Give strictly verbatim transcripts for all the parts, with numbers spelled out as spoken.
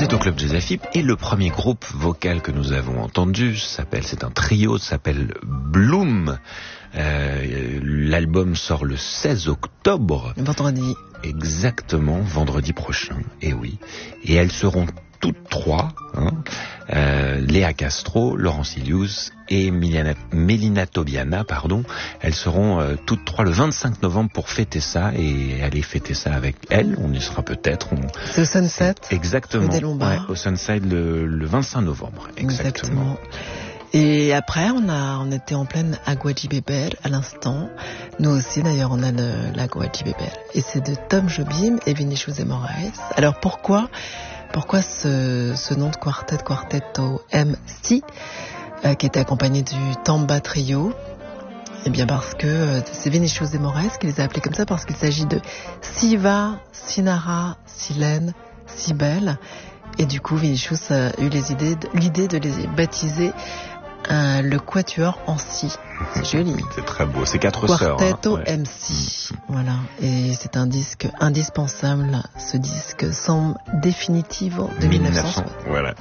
êtes au Club Jazz F I P et le premier groupe vocal que nous avons entendu s'appelle, c'est un trio, s'appelle Bloom. Euh, l'album sort le seize octobre. Vendredi. Exactement, vendredi prochain. Et oui. Et elles seront toutes trois, hein, euh, Léa Castro, Laurence Ilius et Miliana, Mélina Tobiana, pardon. Elles seront euh, toutes trois le vingt-cinq novembre pour fêter ça et aller fêter ça avec elles. On y sera peut-être. On... C'est au Sunset. Exactement. Ouais, au Sunset le, le vingt-cinq novembre. Exactement. Exactement. Et après, on a, on était en pleine Agua de Bebel à l'instant. Nous aussi, d'ailleurs, on a le, l'Agua de Bebel. Et c'est de Tom Jobim et Vinicius de Moraes. Alors pourquoi, pourquoi ce, ce nom de quartet, Quartetto M C, euh, qui était accompagné du Tamba Trio? Eh bien, parce que euh, c'est Vinicius de Moraes qui les a appelés comme ça, parce qu'il s'agit de Siva, Sinara, Silène, Sibel. Et du coup, Vinicius a eu les idées, de, l'idée de les baptiser Euh, le quatuor en si. C'est joli. C'est très beau. C'est quatre Quartetto sœurs. Quartetto hein, ouais. M C. Voilà. Et c'est un disque indispensable. Ce disque Samba Definitivo de mille neuf cent soixante. Voilà.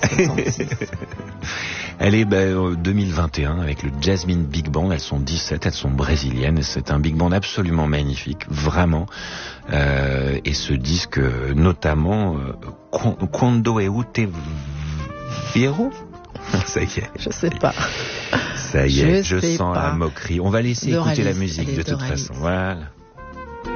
Elle est ben, deux mille vingt et un avec le Jasmine Big Band. Elles sont dix-sept, elles sont brésiliennes. Et c'est un big band absolument magnifique, vraiment. Euh, et ce disque, notamment, euh, Quando eu te viro. Ça y est. Je sais pas. Ça y est, je, je sens pas. la moquerie. On va laisser écouter la musique de toute façon. Voilà.